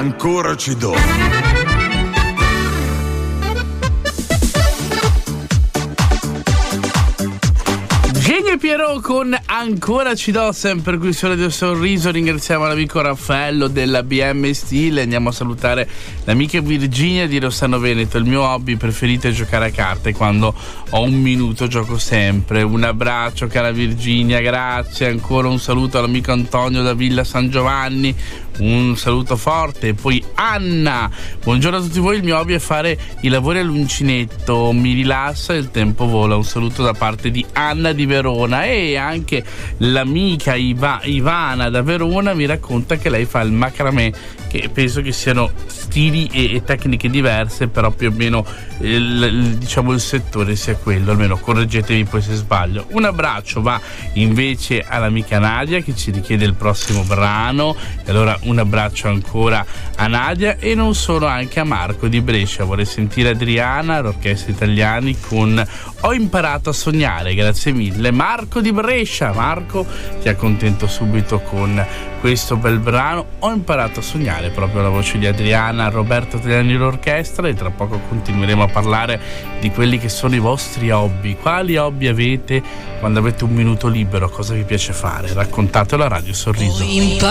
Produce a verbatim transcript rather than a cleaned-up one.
Ancora ci do. Genio e Piero con Ancora ci do, sempre qui su Radio Sorriso. Ringraziamo l'amico Raffaello della B M Stile. Andiamo a salutare l'amica Virginia di Rossano Veneto. Il mio hobby preferito è giocare a carte. Quando ho un minuto gioco sempre. Un abbraccio cara Virginia, grazie. Ancora un saluto all'amico Antonio da Villa San Giovanni, un saluto forte. E poi Anna, buongiorno a tutti voi, il mio hobby è fare i lavori all'uncinetto, mi rilassa e il tempo vola. Un saluto da parte di Anna di Verona. E anche l'amica Iva, Ivana da Verona mi racconta che lei fa il macramè, che penso che siano stili e, e tecniche diverse, però più o meno il, il, diciamo il settore sia quello, almeno correggetevi poi se sbaglio. Un abbraccio va invece all'amica Nadia che ci richiede il prossimo brano, e allora un abbraccio ancora a Nadia, e non solo, anche a Marco di Brescia. Vorrei sentire Adriana, l'orchestra Italiani, con Ho imparato a sognare. Grazie mille Marco di Brescia. Marco ti accontento subito con questo bel brano, Ho imparato a sognare, proprio la voce di Adriana, Roberto Italiani l'orchestra. E tra poco continueremo a parlare di quelli che sono i vostri hobby. Quali hobby avete quando avete un minuto libero? Cosa vi piace fare? Raccontatelo a Radio Sorriso.